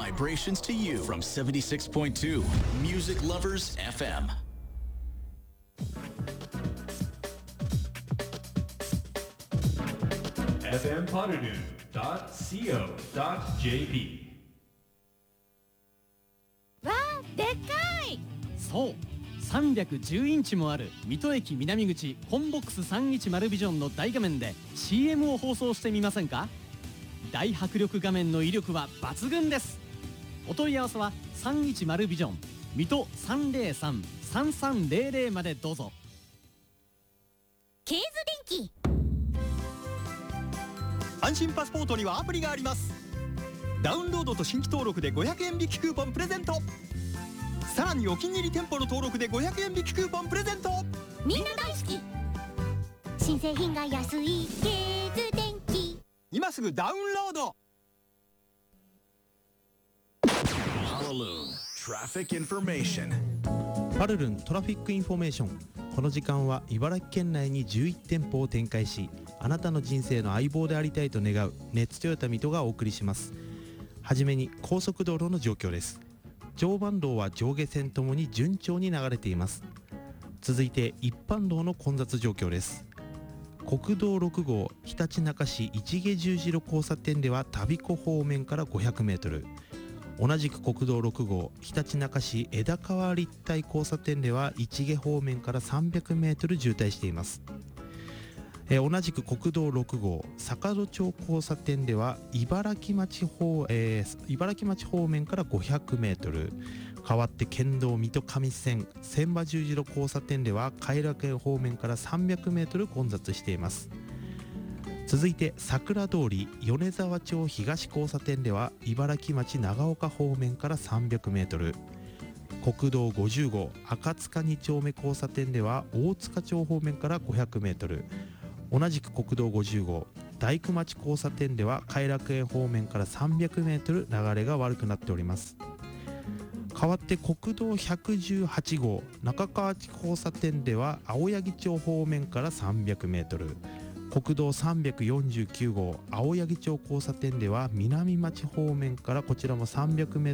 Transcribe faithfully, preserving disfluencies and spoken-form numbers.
vibrations to you from seventy-six point two Music Lovers エフエム。 エフエム ポルヌ ドット シーオー ドット ジェーピー。 わあ、でっかい。 そう、さんびゃくじゅうインチもある水戸駅南口コンボックスさんびゃくじゅうビジョンの大画面で シーエム を放送してみませんか？大迫力画面の威力は抜群です。お問い合わせはさんびゃくじゅうビジョン水戸 さんゼロさん さんさんゼロゼロ までどうぞ。 ケーズ電機。 安心パスポートにはアプリがあります。ダウンロードと新規登録でごひゃくえん引きクーポンプレゼント。さらにお気に入り店舗の登録でごひゃくえん引きクーポンプレゼント。 みんな大好き。新製品が安いケーズ電機。 今すぐダウンロード。 Traffic information。 パルルントラフィックインフォメーション。この時間は茨城県内にじゅういち店舗を展開し、あなたの人生の相棒でありたいと願うネッツトヨタ水戸がお送りします。はじめに高速道路の状況です。常磐道は上下線ともに順調に流れています。続いて一般道の混雑状況です。国道ろく号ひたちなか市市毛十字路交差点では田彦方面からごひゃくメートル、同じく国道ろく号ひたちなか市枝川立体交差点では市毛方面からさんびゃくメートル渋滞しています。えー、同じく国道ろく号坂戸町交差点では茨城町方、えー、茨城町方面からごひゃくメートル、代わって県道水戸上線千葉十字路交差点では偕楽園方面からさんびゃくメートル混雑しています。続いて桜通り米沢町東交差点では茨城町長岡方面からさんびゃくメートル、国道ごじゅう号赤塚に丁目交差点では大塚町方面からごひゃくメートル、同じく国道ごじゅう号大工町交差点では偕楽園方面からさんびゃくメートル流れが悪くなっております。代わって国道ひゃくじゅうはち号中川町交差点では青柳町方面からさんびゃくメートル、国道さんびゃくよんじゅうきゅう号青柳町交差点では南町方面からこちらもさんびゃくメートル